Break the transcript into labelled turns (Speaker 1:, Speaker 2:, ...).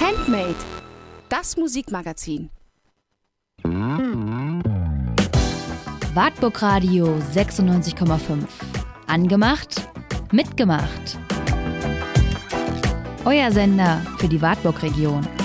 Speaker 1: Handmade, das Musikmagazin.
Speaker 2: Wartburg Radio 96,5. Angemacht, mitgemacht. Euer Sender für die Wartburg-Region.